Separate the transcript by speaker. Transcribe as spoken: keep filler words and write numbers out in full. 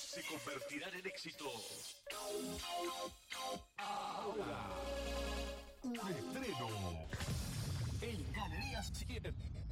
Speaker 1: se convertirán en éxitos. Ahora, un estreno en Galerías siete.